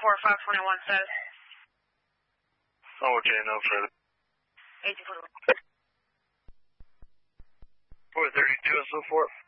521 status. Oh, okay, no further. 1841. 432 and so forth.